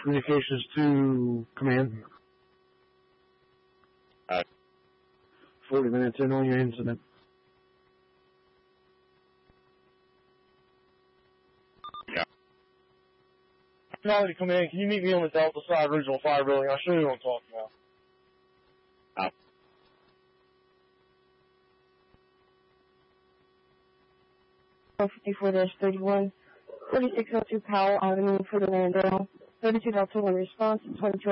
communications to command. 40 minutes in on your incident. Yeah. Now to command, can you meet me on the Delta side regional fire building? I'll show you what I'm talking about. 54-31, 4602 Powell Avenue, Fernando. 32 Delta 1 response, 22